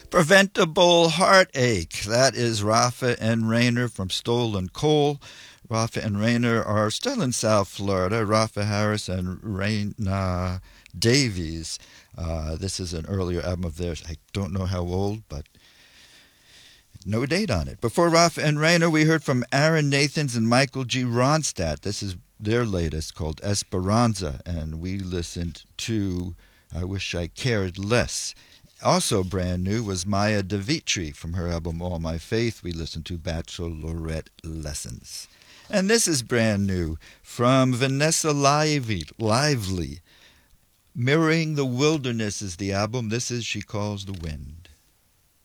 Preventable Heartache. That is Rafa and Rayner from Stolen Coal. Rafa and Rayner are still in South Florida. Rafa Harris and Raina Davies. This is an earlier album of theirs. I don't know how old, but no date on it. Before Rafa and Rayner, we heard from Aaron Nathans and Michael G. Ronstadt. This is their latest called Esperanza, and we listened to I Wish I Cared Less. Also brand new was Maya DeVitri from her album All My Faith. We listened to Bachelorette Lessons. And this is brand new from Vanessa Lively. Mirroring the Wilderness is the album. This is She Calls the Wind.